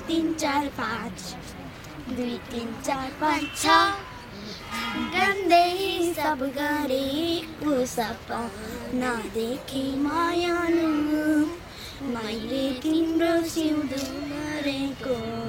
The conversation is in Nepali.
3 4 5 2 3 4 5 6 गर्दै सब गरेको सपना देखे मायालु मैले तिम्रो सिउँदो गरेको